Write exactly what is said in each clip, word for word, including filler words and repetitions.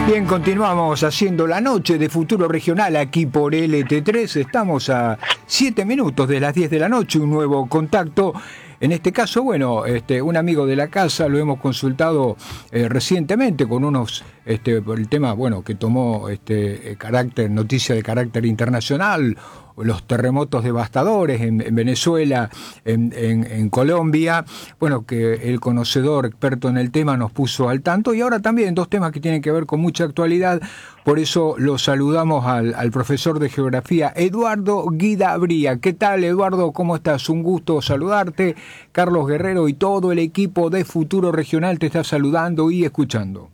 Bien, continuamos haciendo la noche de Futuro Regional aquí por L T tres. Estamos a siete minutos de las diez de la noche, un nuevo contacto. En este caso, bueno, este, un amigo de la casa, lo hemos consultado eh, recientemente con unos, este, por el tema, bueno, que tomó este carácter, noticia de carácter internacional, los terremotos devastadores en, en Venezuela, en, en, en Colombia, bueno, que el conocedor experto en el tema nos puso al tanto, y ahora también dos temas que tienen que ver con mucha actualidad. Por eso lo saludamos al, al profesor de Geografía, Eduardo Guidabría. ¿Qué tal, Eduardo? ¿Cómo estás? Un gusto saludarte. Carlos Guerrero y todo el equipo de Futuro Regional te está saludando y escuchando.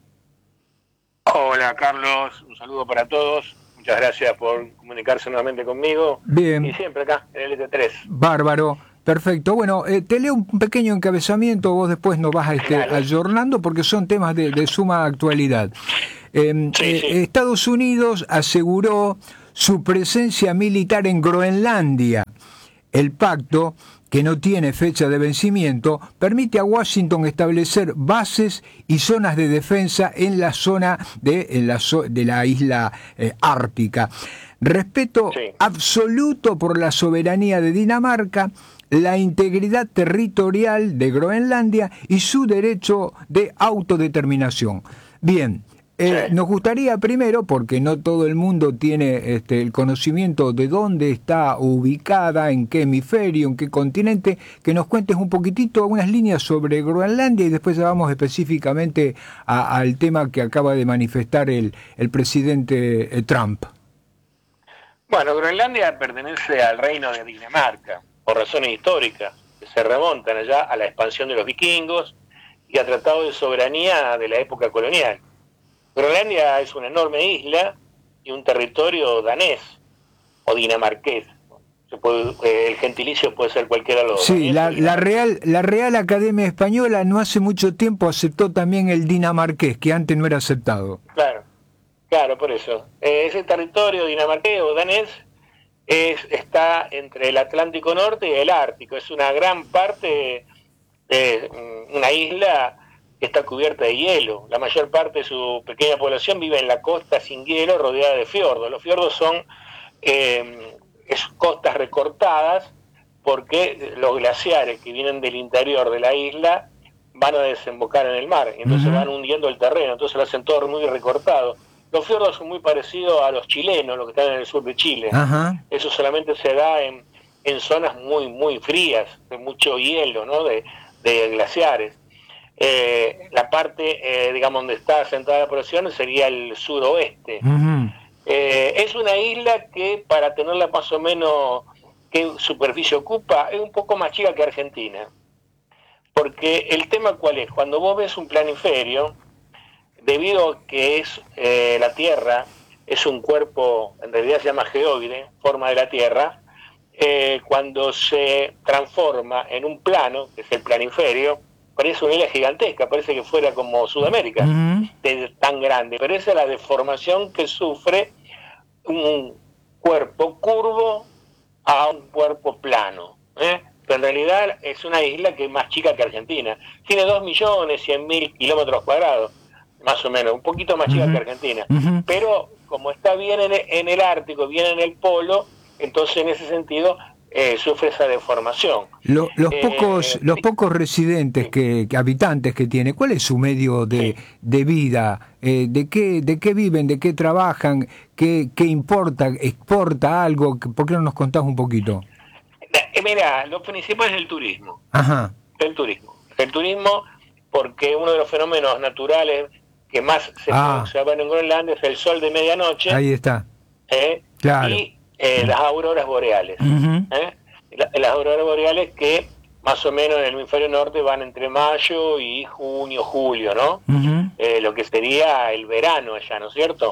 Hola, Carlos. Un saludo para todos. Muchas gracias por comunicarse nuevamente conmigo. Bien. Y siempre acá, en el L T tres. Bárbaro. Perfecto. Bueno, eh, te leo un pequeño encabezamiento, vos después nos vas este, ayornando porque son temas de, de suma actualidad. Eh, sí, eh, sí. Estados Unidos aseguró su presencia militar en Groenlandia. El pacto, que no tiene fecha de vencimiento, permite a Washington establecer bases y zonas de defensa en la zona de, en la, de la isla eh, ártica. Respeto sí. absoluto por la soberanía de Dinamarca, la integridad territorial de Groenlandia y su derecho de autodeterminación. Bien. Eh, nos gustaría primero, porque no todo el mundo tiene este, el conocimiento de dónde está ubicada, en qué hemisferio, en qué continente, que nos cuentes un poquitito, unas líneas sobre Groenlandia y después ya vamos específicamente a, al tema que acaba de manifestar el, el presidente eh, Trump. Bueno, Groenlandia pertenece al reino de Dinamarca, por razones históricas, que se remontan allá a la expansión de los vikingos y a tratados de soberanía de la época colonial. Groenlandia es una enorme isla y un territorio danés o dinamarqués. Se puede, eh, el gentilicio puede ser cualquiera de los dos. Sí, la, la, Real, la Real Academia Española no hace mucho tiempo aceptó también el dinamarqués, que antes no era aceptado. Claro, claro, por eso. Eh, ese territorio dinamarqués o danés es, está entre el Atlántico Norte y el Ártico. Es una gran parte de una isla que está cubierta de hielo. La mayor parte de su pequeña población vive en la costa sin hielo, rodeada de fiordos. Los fiordos son eh, es costas recortadas porque los glaciares que vienen del interior de la isla van a desembocar en el mar, y entonces uh-huh. van hundiendo el terreno, entonces lo hacen todo muy recortado. Los fiordos son muy parecidos a los chilenos, los que están en el sur de Chile. Uh-huh. Eso solamente se da en, en zonas muy muy frías, de mucho hielo, ¿no? de, de glaciares. Eh, la parte, eh, digamos, donde está asentada la población sería el suroeste. Uh-huh. Eh, es una isla que, para tenerla más o menos qué superficie ocupa, es un poco más chica que Argentina. Porque el tema cuál es, cuando vos ves un planiferio, debido a que es eh, la Tierra, es un cuerpo, en realidad se llama geoide, forma de la Tierra, eh, cuando se transforma en un plano, que es el planiferio, parece una isla gigantesca, parece que fuera como Sudamérica, uh-huh. de, tan grande, pero esa es la deformación que sufre un cuerpo curvo a un cuerpo plano, ¿eh? Pero en realidad es una isla que es más chica que Argentina, tiene dos millones cien mil kilómetros cuadrados, más o menos, un poquito más chica uh-huh. que Argentina, uh-huh. pero como está bien en, en el Ártico, bien en el polo, entonces en ese sentido Eh, sufre esa deformación. Lo, los eh, pocos eh, los pocos residentes, sí. que, que habitantes que tiene, ¿cuál es su medio de, sí. de vida? Eh, ¿de qué de qué viven? ¿De qué trabajan? ¿Qué, qué importa? ¿Exporta algo? ¿Por qué no nos contás un poquito? Eh, mira, lo principal es el turismo. Ajá. El turismo. El turismo, porque uno de los fenómenos naturales que más se ah. observan en Groenlandia es el sol de medianoche. Ahí está. Eh, claro. Y Eh, las auroras boreales. Uh-huh. ¿eh? La, las auroras boreales que más o menos en el hemisferio norte van entre mayo y junio, julio, ¿no? Uh-huh. Eh, lo que sería el verano allá, ¿no es cierto?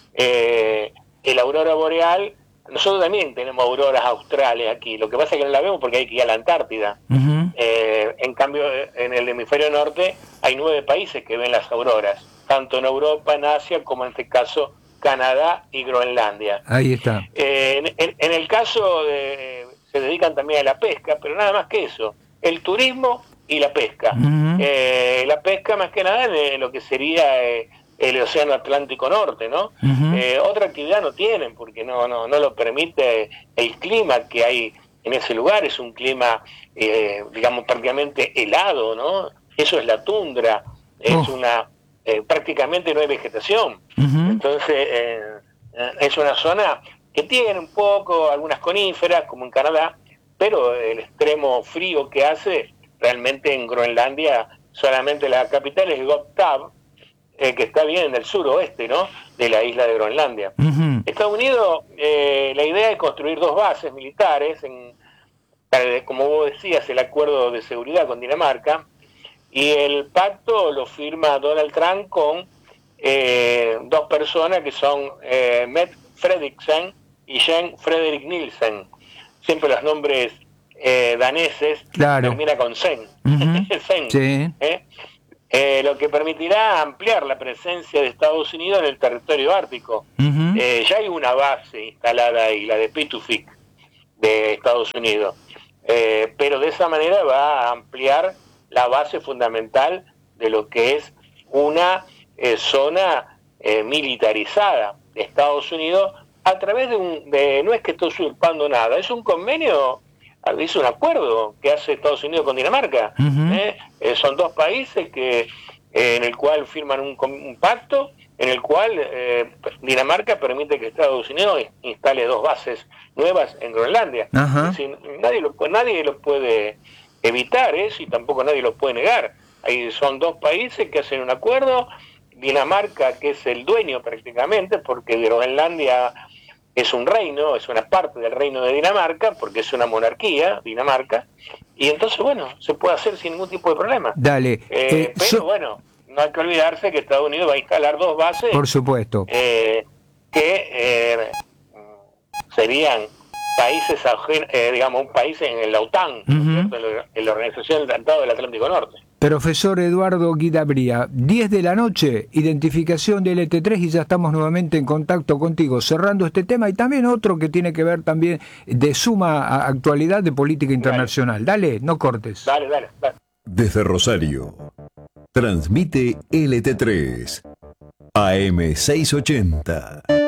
Eh, el aurora boreal, nosotros también tenemos auroras australes aquí, lo que pasa es que no la vemos porque hay que ir a la Antártida. Uh-huh. Eh, en cambio, en el hemisferio norte hay nueve países que ven las auroras, tanto en Europa, en Asia, como en este caso Canadá y Groenlandia. Ahí está. Eh, en, en, en el caso de, se dedican también a la pesca, pero nada más que eso, el turismo y la pesca. Uh-huh. Eh, la pesca más que nada en lo que sería eh, el Océano Atlántico Norte, ¿no? Uh-huh. Eh, otra actividad no tienen, porque no, no, no lo permite el clima que hay en ese lugar, es un clima, eh, digamos, prácticamente helado, ¿no? Eso es la tundra, es oh. una, eh, prácticamente no hay vegetación, uh-huh. entonces eh, es una zona que tiene un poco algunas coníferas, como en Canadá, pero el extremo frío que hace, realmente en Groenlandia, solamente la capital es Gotthard, eh, que está bien en el suroeste, ¿no?, de la isla de Groenlandia. Uh-huh. Estados Unidos, eh, la idea es construir dos bases militares, en, como vos decías, el acuerdo de seguridad con Dinamarca, y el pacto lo firma Donald Trump con eh, dos personas que son eh, Mette Frederiksen y Jens Frederik Nielsen. Siempre los nombres eh, daneses, claro, termina con Sen. Uh-huh. Sen, sí. ¿eh? Eh, lo que permitirá ampliar la presencia de Estados Unidos en el territorio ártico. Uh-huh. Eh, ya hay una base instalada ahí, la de Pituffik, de Estados Unidos. Eh, pero de esa manera va a ampliar la base fundamental de lo que es una eh, zona eh, militarizada de Estados Unidos a través de un... De, no es que esté usurpando nada, es un convenio, es un acuerdo que hace Estados Unidos con Dinamarca. Uh-huh. ¿eh? Eh, son dos países que eh, en el cual firman un, un pacto en el cual eh, Dinamarca permite que Estados Unidos instale dos bases nuevas en Groenlandia. Uh-huh. Es decir, nadie lo, nadie lo puede evitar eso y tampoco nadie lo puede negar. Ahí son dos países que hacen un acuerdo, Dinamarca, que es el dueño prácticamente, porque Groenlandia es un reino, es una parte del reino de Dinamarca, porque es una monarquía, Dinamarca, y entonces, bueno, se puede hacer sin ningún tipo de problema. Dale. Eh, eh, pero so... bueno, no hay que olvidarse que Estados Unidos va a instalar dos bases. Por supuesto. Eh, que eh, serían países, eh, digamos, un país en la OTAN, uh-huh. en la Organización del Tratado del Atlántico Norte. Profesor Eduardo Guidabria, diez de la noche, identificación de L T tres y ya estamos nuevamente en contacto contigo, cerrando este tema y también otro que tiene que ver también de suma actualidad de política internacional. Dale, dale no cortes. Dale, dale, dale. Desde Rosario, transmite L T tres, A M seiscientos ochenta.